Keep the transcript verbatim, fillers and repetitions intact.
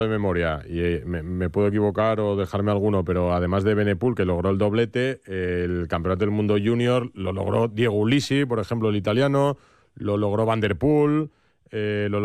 de memoria, y eh, me, me puedo equivocar o dejarme alguno, pero además de Benepul, que logró el doblete, eh, el Campeonato del Mundo Junior lo logró Diego Ulisi, por ejemplo, el italiano, lo logró Van der Poel, eh, lo